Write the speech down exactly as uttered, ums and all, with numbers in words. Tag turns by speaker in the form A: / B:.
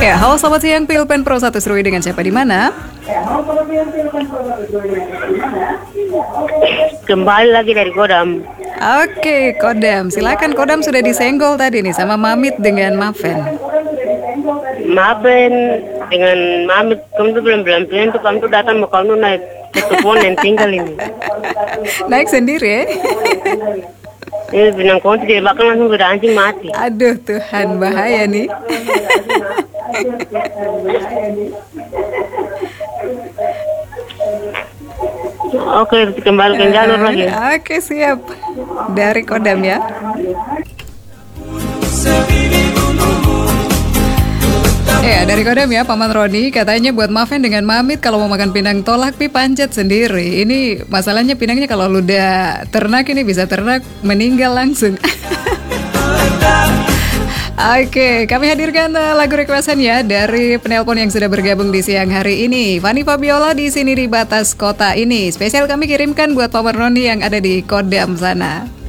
A: Ya, halo selamat siang Pilpen Pro satu Serui dengan siapa di mana?
B: Kembali lagi dari Kodam.
A: Oke, Kodam. Silakan Kodam sudah disenggol tadi nih sama Mamit dengan Maven.
B: Maafin dengan Mamit, kamu tuh belum belum bilang tuh kamu tuh datang mau kamu naik telepon yang tinggal ini.
A: Naik sendiri ya?
B: Ini bilang kamu tuh di belakang langsung udah anjing mati.
A: Aduh Tuhan, bahaya nih.
B: Oke, kembali ke jalur lagi.
A: Oke, siap. Dari Kodam ya. Ya, dari Kodam ya, Paman Roni katanya buat Maven dengan Mamit kalau mau makan pinang tolak pi pancet sendiri. Ini masalahnya pinangnya kalau lu udah ternak ini bisa ternak meninggal langsung. Oke, kami hadirkan uh, lagu requestan ya dari penelpon yang sudah bergabung di siang hari ini. Fani Fabiola di sini di batas kota ini. Spesial kami kirimkan buat Paman Roni yang ada di Kodam sana.